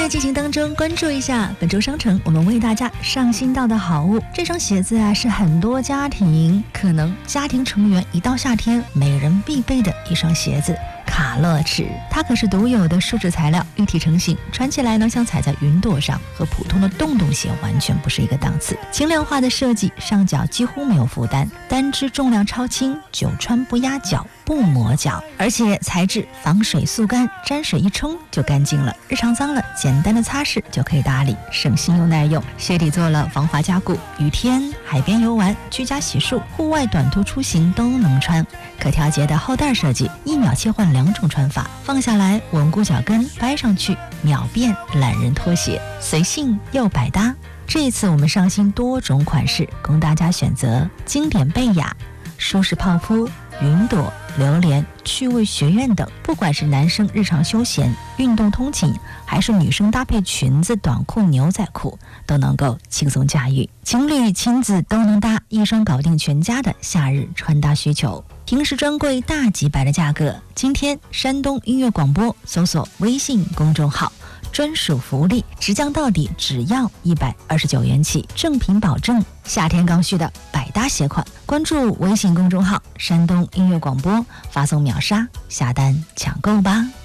在进行当中，关注一下本周商城我们为大家上新到的好物。这双鞋子啊，是很多家庭可能家庭成员一到夏天每人必备的一双鞋子。卡乐尺，它可是独有的树脂材料，一体成型，穿起来呢像踩在云朵上，和普通的洞洞鞋完全不是一个档次。轻量化的设计，上脚几乎没有负担，单只重量超轻，久穿不压脚，不磨脚，而且材质防水速干，沾水一冲就干净了，日常脏了简单的擦拭就可以打理，省心又耐用。鞋底做了防滑加固，雨天、海边游玩、居家洗漱、户外短途出行都能穿。可调节的后带设计，1秒切换2种穿法，放下来稳固脚跟，掰上去秒变懒人拖鞋，随性又百搭。这一次我们上新多种款式供大家选择，经典贝雅、舒适泡芙、云朵、榴莲、趣味学院等，不管是男生日常休闲、运动通勤，还是女生搭配裙子、短裤、牛仔裤，都能够轻松驾驭。情侣、亲子都能搭，一双搞定全家的夏日穿搭需求。平时专柜大几百的价格，今天山东音乐广播搜索微信公众号，专属福利直降到底，只要129元起，正品保证，夏天刚需的百搭鞋款。关注微信公众号山东音乐广播，发送秒杀下单抢购吧。